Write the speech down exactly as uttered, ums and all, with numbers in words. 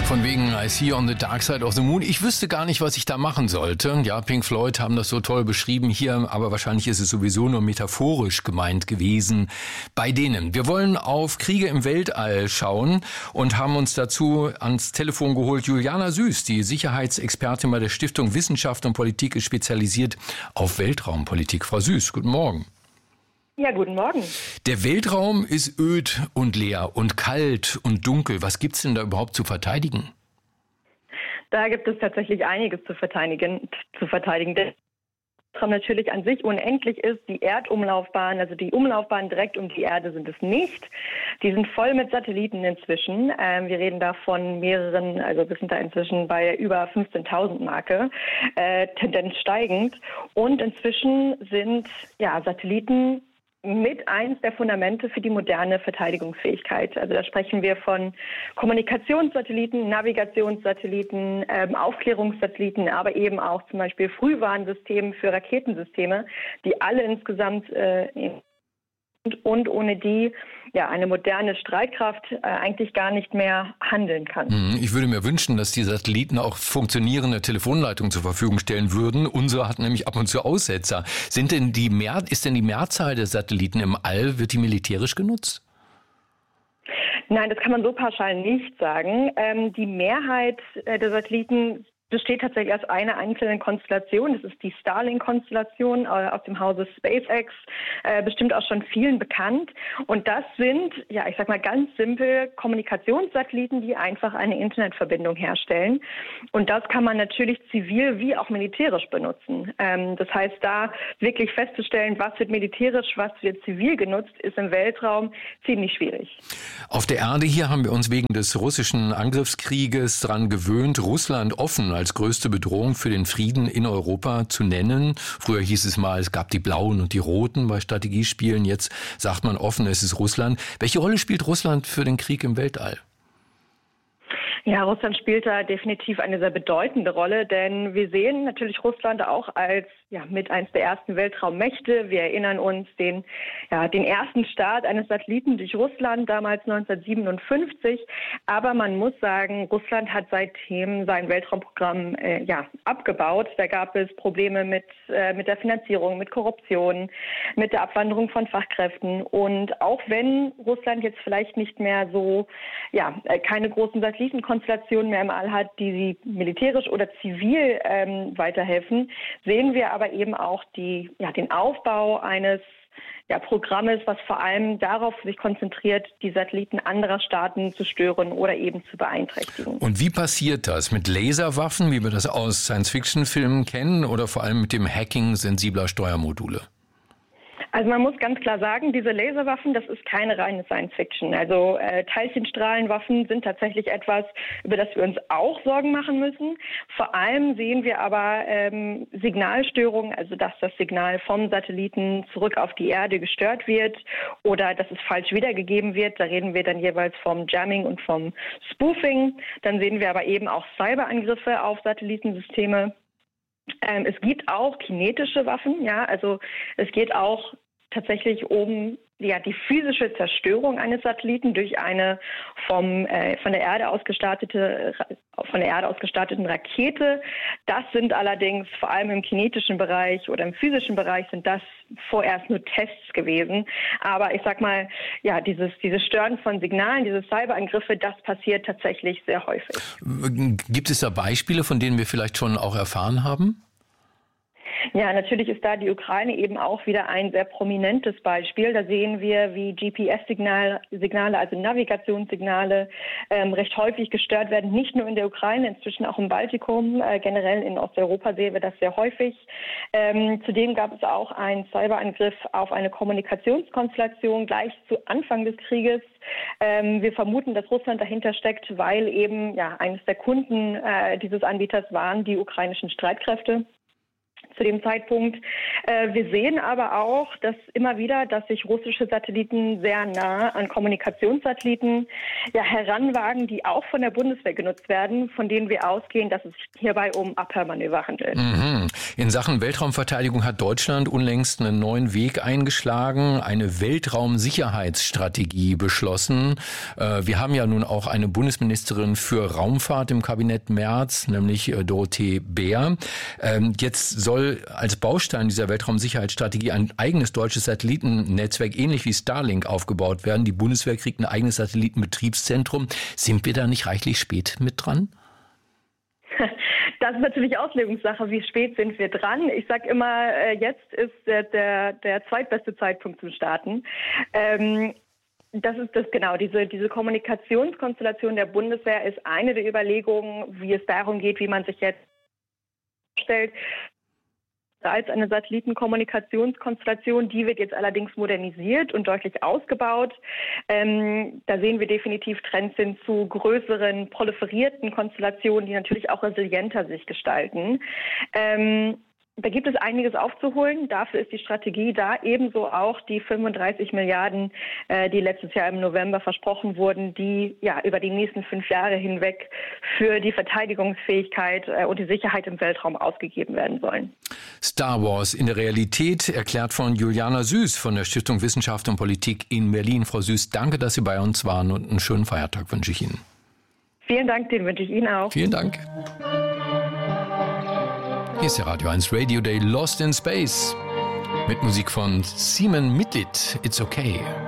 Von wegen I See on the Dark Side of the Moon. Ich wüsste gar nicht, was ich da machen sollte. Ja, Pink Floyd haben das so toll beschrieben hier, aber wahrscheinlich ist es sowieso nur metaphorisch gemeint gewesen bei denen. Wir wollen auf Kriege im Weltall schauen und haben uns dazu ans Telefon geholt Juliana Süß, die Sicherheitsexpertin bei der Stiftung Wissenschaft und Politik, ist spezialisiert auf Weltraumpolitik. Frau Süß, guten Morgen. Ja, guten Morgen. Der Weltraum ist öd und leer und kalt und dunkel. Was gibt's denn da überhaupt zu verteidigen? Da gibt es tatsächlich einiges zu verteidigen. Zu verteidigen. Der Weltraum natürlich an sich unendlich ist. Die Erdumlaufbahn, also die Umlaufbahn direkt um die Erde sind es nicht. Die sind voll mit Satelliten inzwischen. Ähm, wir reden da von mehreren, also wir sind da inzwischen bei über fünfzehntausend Marke, äh, Tendenz steigend. Und inzwischen sind ja Satelliten mit eins der Fundamente für die moderne Verteidigungsfähigkeit. Also da sprechen wir von Kommunikationssatelliten, Navigationssatelliten, ähm, Aufklärungssatelliten, aber eben auch zum Beispiel Frühwarnsystemen für Raketensysteme, die alle insgesamt äh, und ohne die ja eine moderne Streitkraft äh, eigentlich gar nicht mehr handeln kann. Ich würde mir wünschen, dass die Satelliten auch funktionierende Telefonleitungen zur Verfügung stellen würden. Unsere hat nämlich ab und zu Aussetzer. Sind denn die Mehr, ist denn die Mehrzahl der Satelliten im All, wird die militärisch genutzt? Nein, das kann man so pauschal nicht sagen. Ähm, die Mehrheit äh, der Satelliten besteht tatsächlich aus einer einzelnen Konstellation. Das ist die Starlink-Konstellation äh, aus dem Hause SpaceX, äh, bestimmt auch schon vielen bekannt. Und das sind, ja, ich sag mal ganz simpel, Kommunikationssatelliten, die einfach eine Internetverbindung herstellen. Und das kann man natürlich zivil wie auch militärisch benutzen. Ähm, das heißt, da wirklich festzustellen, was wird militärisch, was wird zivil genutzt, ist im Weltraum ziemlich schwierig. Auf der Erde hier haben wir uns wegen des russischen Angriffskrieges daran gewöhnt, Russland offen als größte Bedrohung für den Frieden in Europa zu nennen. Früher hieß es mal, es gab die Blauen und die Roten bei Strategiespielen. Jetzt sagt man offen, es ist Russland. Welche Rolle spielt Russland für den Krieg im Weltall? Ja, Russland spielt da definitiv eine sehr bedeutende Rolle, denn wir sehen natürlich Russland auch als ja mit eins der ersten Weltraummächte. Wir erinnern uns den ja den ersten Start eines Satelliten durch Russland damals neunzehnhundertsiebenundfünfzig. Aber man muss sagen, Russland hat seitdem sein Weltraumprogramm äh, ja abgebaut. Da gab es Probleme mit äh, mit der Finanzierung, mit Korruption, mit der Abwanderung von Fachkräften. Und auch wenn Russland jetzt vielleicht nicht mehr so ja äh, keine großen Satelliten Konstellationen mehr im All hat, die sie militärisch oder zivil ähm, weiterhelfen, sehen wir aber eben auch die, ja, den Aufbau eines ja, Programmes, was vor allem darauf sich konzentriert, die Satelliten anderer Staaten zu stören oder eben zu beeinträchtigen. Und wie passiert das? Mit Laserwaffen, wie wir das aus Science-Fiction-Filmen kennen, oder vor allem mit dem Hacking sensibler Steuermodule? Also man muss ganz klar sagen, diese Laserwaffen, das ist keine reine Science-Fiction. Also äh, Teilchenstrahlenwaffen sind tatsächlich etwas, über das wir uns auch Sorgen machen müssen. Vor allem sehen wir aber ähm, Signalstörungen, also dass das Signal vom Satelliten zurück auf die Erde gestört wird oder dass es falsch wiedergegeben wird. Da reden wir dann jeweils vom Jamming und vom Spoofing. Dann sehen wir aber eben auch Cyberangriffe auf Satellitensysteme. Ähm, es gibt auch kinetische Waffen, ja, also es geht auch tatsächlich um ja, die physische Zerstörung eines Satelliten durch eine vom, äh, von der Erde aus gestartete, von der Erde aus gestarteten Rakete. Das sind allerdings vor allem im kinetischen Bereich oder im physischen Bereich sind das vorerst nur Tests gewesen. Aber ich sag mal, ja, dieses, dieses Stören von Signalen, diese Cyberangriffe, das passiert tatsächlich sehr häufig. Gibt es da Beispiele, von denen wir vielleicht schon auch erfahren haben? Ja, natürlich ist da die Ukraine eben auch wieder ein sehr prominentes Beispiel. Da sehen wir, wie G P S-Signale, Signale, also Navigationssignale, ähm, recht häufig gestört werden. Nicht nur in der Ukraine, inzwischen auch im Baltikum. Äh, generell in Osteuropa sehen wir das sehr häufig. Ähm, zudem gab es auch einen Cyberangriff auf eine Kommunikationskonstellation gleich zu Anfang des Krieges. Ähm, wir vermuten, dass Russland dahinter steckt, weil eben ja eines der Kunden äh, dieses Anbieters waren die ukrainischen Streitkräfte. zu dem Zeitpunkt. Äh, wir sehen aber auch, dass immer wieder, dass sich russische Satelliten sehr nah an Kommunikationssatelliten ja, heranwagen, die auch von der Bundeswehr genutzt werden, von denen wir ausgehen, dass es sich hierbei um Abhörmanöver handelt. Mhm. In Sachen Weltraumverteidigung hat Deutschland unlängst einen neuen Weg eingeschlagen, eine Weltraumsicherheitsstrategie beschlossen. Äh, wir haben ja nun auch eine Bundesministerin für Raumfahrt im Kabinett Merz, nämlich äh, Dorothee Bär. Ähm, jetzt soll als Baustein dieser Weltraumsicherheitsstrategie ein eigenes deutsches Satellitennetzwerk, ähnlich wie Starlink, aufgebaut werden. Die Bundeswehr kriegt ein eigenes Satellitenbetriebszentrum. Sind wir da nicht reichlich spät mit dran? Das ist natürlich Auslegungssache, wie spät sind wir dran. Ich sage immer, jetzt ist der, der, der zweitbeste Zeitpunkt zum Starten. Ähm, Das ist das genau. Diese, diese Kommunikationskonstellation der Bundeswehr ist eine der Überlegungen, wie es darum geht, wie man sich jetzt stellt. Als eine Satellitenkommunikationskonstellation, die wird jetzt allerdings modernisiert und deutlich ausgebaut. Ähm, da sehen wir definitiv Trends hin zu größeren, proliferierten Konstellationen, die natürlich auch resilienter sich gestalten. Ähm, Da gibt es einiges aufzuholen. Dafür ist die Strategie da. Ebenso auch die fünfunddreißig Milliarden, äh, die letztes Jahr im November versprochen wurden, die ja über die nächsten fünf Jahre hinweg für die Verteidigungsfähigkeit äh, und die Sicherheit im Weltraum ausgegeben werden sollen. Star Wars in der Realität, erklärt von Juliana Süß von der Stiftung Wissenschaft und Politik in Berlin. Frau Süß, danke, dass Sie bei uns waren und einen schönen Feiertag wünsche ich Ihnen. Vielen Dank, den wünsche ich Ihnen auch. Vielen Dank. Hier ist der Radio eins Radio Day Lost in Space mit Musik von Simon Mitlit. It's okay.